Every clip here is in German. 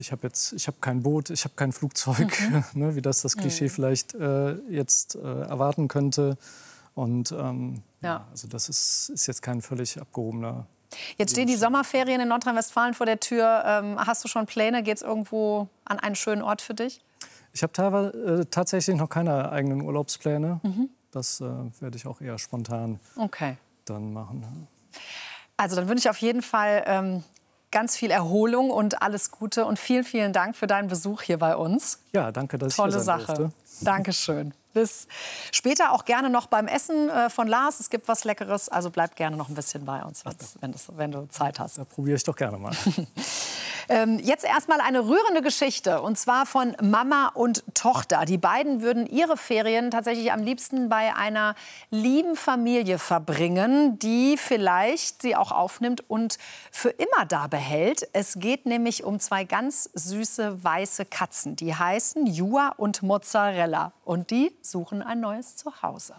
ich habe kein Boot, ich habe kein Flugzeug, ne, wie das Klischee vielleicht jetzt erwarten könnte. Und also das ist jetzt kein völlig abgehobener. Jetzt stehen die Sommerferien in Nordrhein-Westfalen vor der Tür. Hast du schon Pläne? Geht es irgendwo an einen schönen Ort für dich? Ich habe tatsächlich noch keine eigenen Urlaubspläne. Das werde ich auch eher spontan dann machen. Also dann wünsche ich auf jeden Fall ganz viel Erholung und alles Gute. Und vielen, vielen Dank für deinen Besuch hier bei uns. Ja, danke, dass ich hier sein durfte. Tolle Sache. Dankeschön. Bis später auch gerne noch beim Essen von Lars. Es gibt was Leckeres, also bleib gerne noch ein bisschen bei uns, wenn du Zeit hast. Da probiere ich doch gerne mal. Jetzt erstmal eine rührende Geschichte, und zwar von Mama und Tochter. Die beiden würden ihre Ferien tatsächlich am liebsten bei einer lieben Familie verbringen, die vielleicht sie auch aufnimmt und für immer da behält. Es geht nämlich um zwei ganz süße weiße Katzen. Die heißen Jua und Mozzarella und die suchen ein neues Zuhause.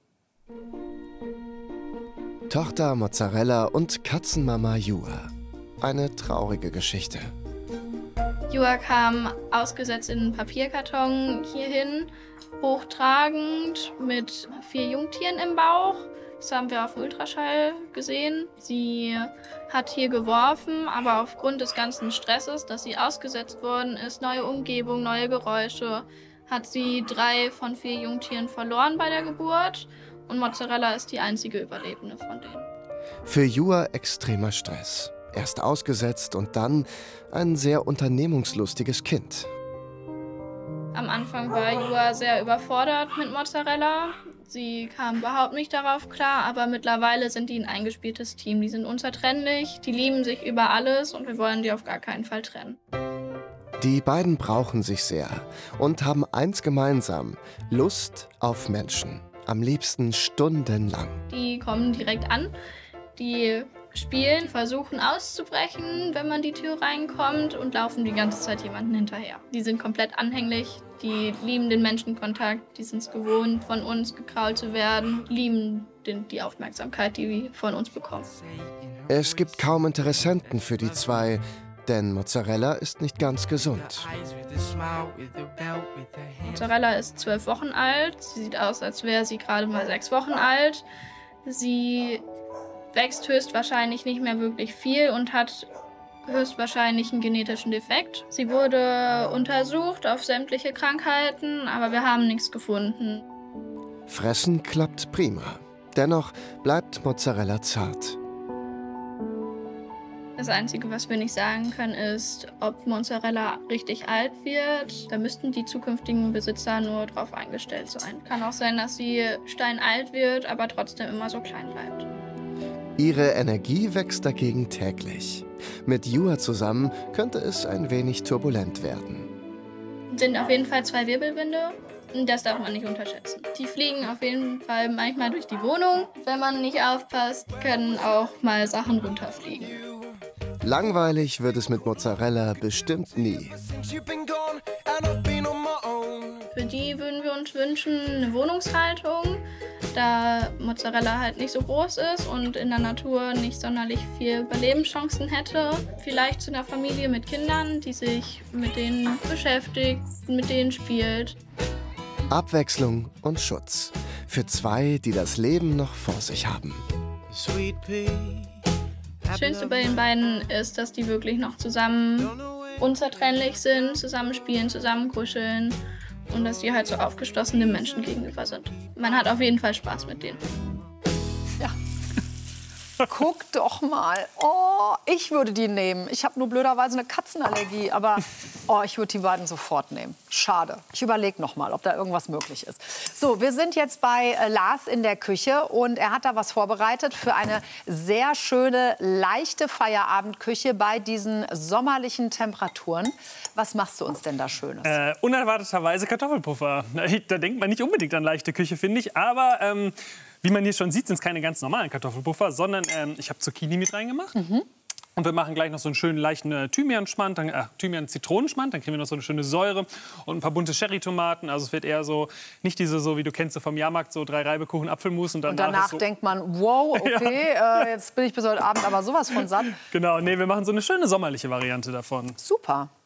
Tochter Mozzarella und Katzenmama Jua. Eine traurige Geschichte. Jua kam ausgesetzt in einen Papierkarton hierhin, hochtragend mit 4 Jungtieren im Bauch. Das haben wir auf dem Ultraschall gesehen. Sie hat hier geworfen, aber aufgrund des ganzen Stresses, dass sie ausgesetzt worden ist, neue Umgebung, neue Geräusche, hat sie 3 von 4 Jungtieren verloren bei der Geburt. Und Mozzarella ist die einzige Überlebende von denen. Für Jua extremer Stress. Erst ausgesetzt und dann ein sehr unternehmungslustiges Kind. Am Anfang war Jua sehr überfordert mit Mozzarella. Sie kam überhaupt nicht darauf klar, aber mittlerweile sind die ein eingespieltes Team. Die sind unzertrennlich, die lieben sich über alles und wir wollen die auf gar keinen Fall trennen. Die beiden brauchen sich sehr und haben eins gemeinsam: Lust auf Menschen. Am liebsten stundenlang. Die kommen direkt an, die spielen, versuchen auszubrechen, wenn man die Tür reinkommt, und laufen die ganze Zeit jemanden hinterher. Die sind komplett anhänglich, die lieben den Menschenkontakt, die sind es gewohnt, von uns gekrault zu werden, lieben die Aufmerksamkeit, die wir von uns bekommen. Es gibt kaum Interessenten für die zwei, denn Mozzarella ist nicht ganz gesund. Mozzarella ist 12 Wochen alt, sie sieht aus, als wäre sie gerade mal 6 Wochen alt. Sie wächst höchstwahrscheinlich nicht mehr wirklich viel und hat höchstwahrscheinlich einen genetischen Defekt. Sie wurde untersucht auf sämtliche Krankheiten, aber wir haben nichts gefunden. Fressen klappt prima. Dennoch bleibt Mozzarella zart. Das Einzige, was wir nicht sagen können, ist, ob Mozzarella richtig alt wird. Da müssten die zukünftigen Besitzer nur drauf eingestellt sein. Kann auch sein, dass sie steinalt wird, aber trotzdem immer so klein bleibt. Ihre Energie wächst dagegen täglich. Mit Jua zusammen könnte es ein wenig turbulent werden. Es sind auf jeden Fall 2 Wirbelwinde. Das darf man nicht unterschätzen. Die fliegen auf jeden Fall manchmal durch die Wohnung. Wenn man nicht aufpasst, können auch mal Sachen runterfliegen. Langweilig wird es mit Mozzarella bestimmt nie. Für die würden wir uns wünschen eine Wohnungshaltung, da Mozzarella halt nicht so groß ist und in der Natur nicht sonderlich viel Überlebenschancen hätte. Vielleicht zu einer Familie mit Kindern, die sich mit denen beschäftigt, mit denen spielt. Abwechslung und Schutz. Für zwei, die das Leben noch vor sich haben. Das Schönste bei den beiden ist, dass die wirklich noch zusammen unzertrennlich sind, zusammen spielen, zusammen kuscheln und dass die halt so aufgeschlossene Menschen gegenüber sind. Man hat auf jeden Fall Spaß mit denen. Ja. Guck doch mal. Oh, ich würde die nehmen. Ich habe nur blöderweise eine Katzenallergie, aber ich würde die beiden sofort nehmen. Schade. Ich überlege noch mal, ob da irgendwas möglich ist. So, wir sind jetzt bei Lars in der Küche und er hat da was vorbereitet für eine sehr schöne, leichte Feierabendküche bei diesen sommerlichen Temperaturen. Was machst du uns denn da Schönes? Unerwarteterweise Kartoffelpuffer. Da denkt man nicht unbedingt an leichte Küche, finde ich. Aber wie man hier schon sieht, sind es keine ganz normalen Kartoffelpuffer, sondern ich habe Zucchini mit reingemacht. Und wir machen gleich noch so einen schönen leichten Thymian-Schmand, Thymian-Zitronenschmand. Dann kriegen wir noch so eine schöne Säure und ein paar bunte Cherrytomaten. Also es wird eher so, nicht diese, so wie du kennst vom Jahrmarkt, so 3 Reibekuchen, Apfelmus. Und danach so denkt man, wow, okay, jetzt bin ich bis heute Abend aber sowas von satt. Genau, nee, wir machen so eine schöne sommerliche Variante davon. Super.